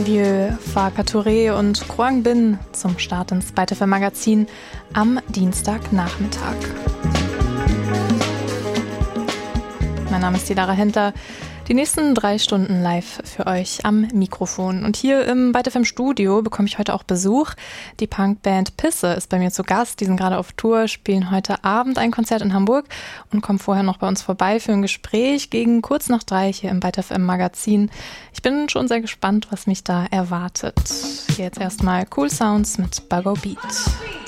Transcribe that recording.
Adieu, Farka Touré und Quang Bin zum Start ins Byte FM Magazin am Dienstagnachmittag. Mein Name ist die Lara Hentler. Die nächsten 3 Stunden live für euch am Mikrofon. Und hier im Byte FM Studio bekomme ich heute auch Besuch. Die Punkband Pisse ist bei mir zu Gast. Die sind gerade auf Tour, spielen heute Abend ein Konzert in Hamburg und kommen vorher noch bei uns vorbei für ein Gespräch gegen kurz nach 3 hier im Byte FM Magazin. Ich bin schon sehr gespannt, was mich da erwartet. Hier jetzt erstmal Cool Sounds mit Buggo Beat.